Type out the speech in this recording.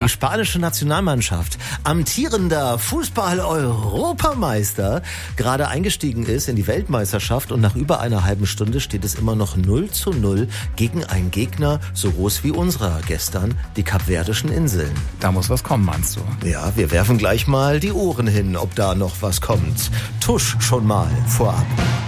Die spanische Nationalmannschaft, amtierender Fußball-Europameister, gerade eingestiegen ist in die Weltmeisterschaft und nach über einer halben Stunde steht es immer noch 0:0 gegen einen Gegner so groß wie unserer gestern, die Kapverdischen Inseln. Da muss was kommen, meinst du? Ja, wir werfen gleich mal die Ohren hin, ob da noch was kommt. Tusch schon mal vorab.